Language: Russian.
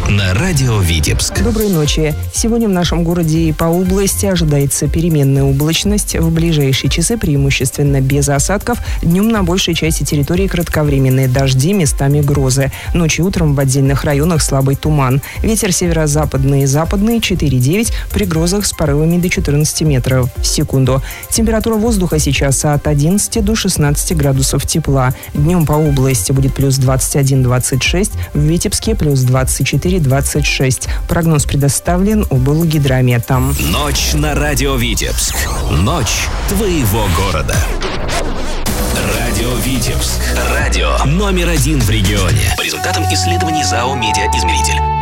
на радио Витебск. Доброй ночи. Сегодня в нашем городе и по области ожидается переменная облачность. В ближайшие часы преимущественно без осадков. Днем на большей части территории кратковременные дожди, местами грозы. Ночью и утром в отдельных районах слабый туман. Ветер северо-западный и западный 4,9, при грозах с порывами до 14 метров в секунду. Температура воздуха сейчас от 11 до 16 градусов тепла. Днем по области будет плюс 21-26, в Витебске плюс 24-26. Прогноз предоставлен облгидрометом. Ночь на радио Витебск. Ночь твоего города. Радио Витебск. Радио номер 1 в регионе. По результатам исследований ЗАО «Медиаизмеритель».